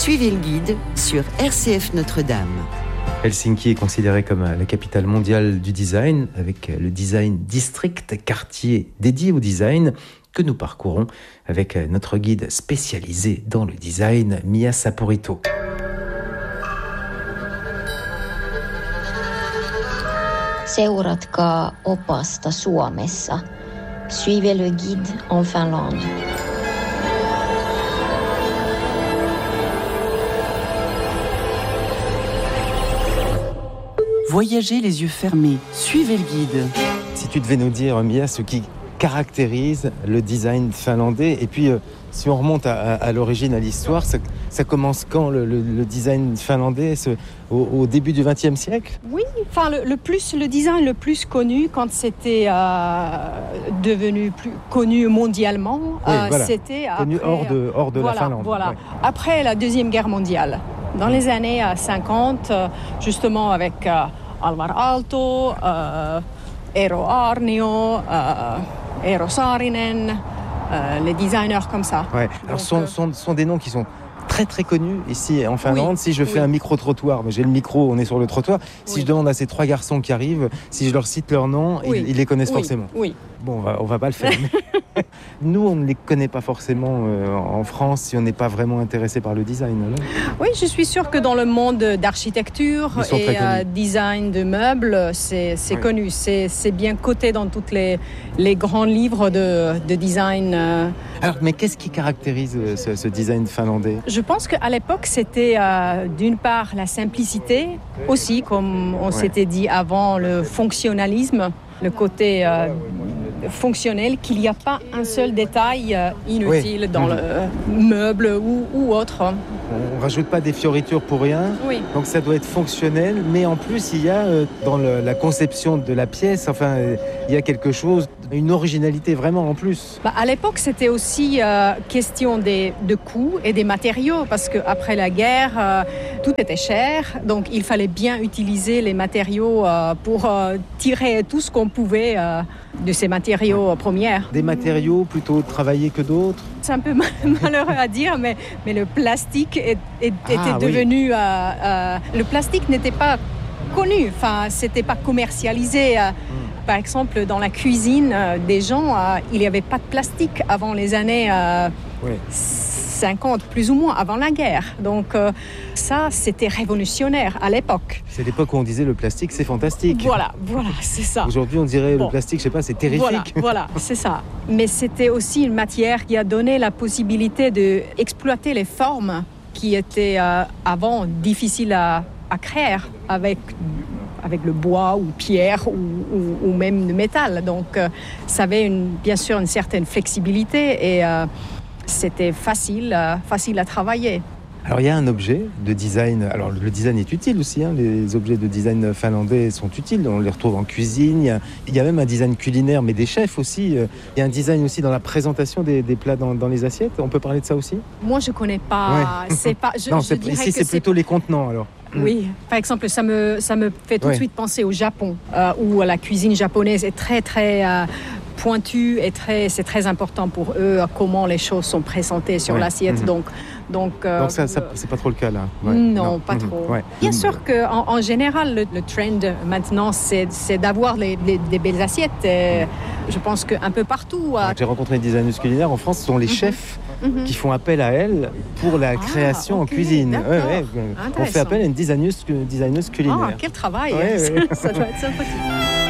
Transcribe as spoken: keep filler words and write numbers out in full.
Suivez le guide sur R C F Notre-Dame. Helsinki est considérée comme la capitale mondiale du design, avec le Design District, quartier dédié au design, que nous parcourons avec notre guide spécialisé dans le design, Mia Saporito. Seuratkaa opasta Suomessa. Suivez le guide en Finlande. Voyagez les yeux fermés, suivez le guide. Si tu devais nous dire, Mia, ce qui caractérise le design finlandais, et puis euh, si on remonte à, à, à l'origine, à l'histoire, ça, ça commence quand le, le, le design finlandais ce, au, au début du vingtième siècle? Oui, enfin le, le plus le design le plus connu quand c'était euh, devenu plus connu mondialement, oui, euh, voilà. c'était connu après, hors de hors de voilà, la Finlande. Voilà. Ouais. Après la deuxième guerre mondiale, dans les années cinquante, justement avec euh, Alvar Aalto, euh, Eero Aarnio, euh, Eero Saarinen, euh, les designers comme ça. Ouais. Alors, ce sont, sont, sont des noms qui sont très très connus ici en Finlande. Oui, si je fais oui. un micro-trottoir, mais j'ai le micro, on est sur le trottoir, si oui. je demande à ces trois garçons qui arrivent, si je leur cite leur nom, oui. ils, ils les connaissent oui. forcément. Oui. Bon, on va, on va pas le faire. Mais nous, on ne les connaît pas forcément euh, en France si on n'est pas vraiment intéressé par le design. Non ? Oui, je suis sûre que dans le monde d'architecture et euh, design de meubles, c'est, c'est ouais. connu. C'est, c'est bien coté dans tous les, les grands livres de, de design. Euh... Alors, mais qu'est-ce qui caractérise ce, ce design finlandais ? Je pense qu'à l'époque, c'était euh, d'une part la simplicité, aussi, comme on ouais. s'était dit avant, le fonctionnalisme, le côté euh, fonctionnel, qu'il n'y a pas un seul détail euh, inutile oui. dans mmh. le meuble ou, ou autre. On ne rajoute pas des fioritures pour rien, oui. donc ça doit être fonctionnel, mais en plus il y a euh, dans le, la conception de la pièce, enfin euh, il y a quelque chose, une originalité vraiment en plus. Bah, à l'époque c'était aussi euh, question des, de coûts et des matériaux, parce qu'après la guerre euh, tout était cher, donc il fallait bien utiliser les matériaux euh, pour euh, tirer tout ce qu'on pouvait euh, de ces matériaux premiers. Des matériaux plutôt travaillés que d'autres ? C'est un peu malheureux à dire, mais, mais le plastique est, est, ah, était devenu... Oui. Euh, euh, le plastique n'était pas connu, enfin, c'était pas commercialisé. Euh, mm. Par exemple, dans la cuisine euh, des gens, euh, il n'y avait pas de plastique avant les années euh, oui. cinquante, plus ou moins, avant la guerre. Donc euh, ça, c'était révolutionnaire à l'époque. C'est l'époque où on disait le plastique, c'est fantastique. Voilà, voilà, c'est ça. Aujourd'hui, on dirait bon. le plastique, je sais pas, c'est terrifique. Voilà, voilà, c'est ça. Mais c'était aussi une matière qui a donné la possibilité d'exploiter les formes qui étaient euh, avant difficiles à, à créer avec, avec le bois ou pierre ou, ou, ou même le métal. Donc euh, ça avait une, bien sûr une certaine flexibilité et euh, c'était facile, euh, facile à travailler. Alors il y a un objet de design, alors le design est utile aussi, hein, les objets de design finlandais sont utiles, on les retrouve en cuisine, il y a, il y a même un design culinaire, mais des chefs aussi, il y a un design aussi dans la présentation des, des plats dans, dans les assiettes, on peut parler de ça aussi ? Moi je ne connais pas, ouais. c'est pas... Je, non, je c'est, ici c'est, c'est plutôt les contenants alors. Oui, par exemple, ça me, ça me fait tout ouais. de suite penser au Japon, euh, où la cuisine japonaise est très très... Euh, pointu et très, c'est très important pour eux comment les choses sont présentées sur ouais. l'assiette. Mmh. Donc, donc, euh, donc ça, ça, c'est pas trop le cas là. Ouais. Non, non, pas mmh. trop. Ouais. Bien mmh. sûr qu'en en général, le, le trend maintenant, c'est, c'est d'avoir les, les, des belles assiettes. Et je pense qu'un peu partout. À... J'ai rencontré une designers culinaires en France, ce sont les mmh. chefs mmh. qui font appel à elles pour la création ah, okay. en cuisine. Ouais, ouais. On fait appel à une designeuse, designeuse culinaire. Ah, quel travail! Ouais, ouais. Ça doit être sympathique.